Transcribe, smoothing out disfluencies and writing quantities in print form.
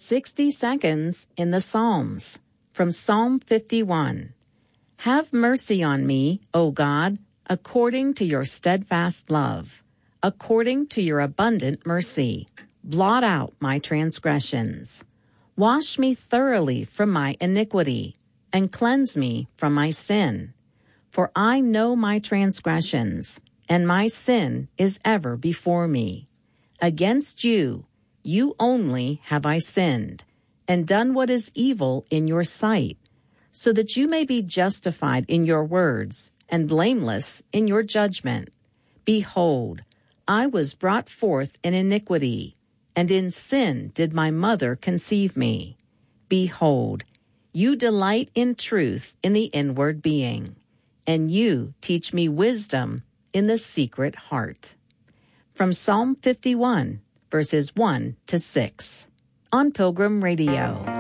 60 seconds in the Psalms. From Psalm 51. Have mercy on me, O God, according to your steadfast love, according to your abundant mercy. Blot out my transgressions. Wash me thoroughly from my iniquity, and cleanse me from my sin. For I know my transgressions, and my sin is ever before me. Against you, you only have I sinned, and done what is evil in your sight, so that you may be justified in your words, and blameless in your judgment. Behold, I was brought forth in iniquity, and in sin did my mother conceive me. Behold, you delight in truth in the inward being, and you teach me wisdom in the secret heart. From Psalm 51, verses 1 to 6, on Pilgrim Radio.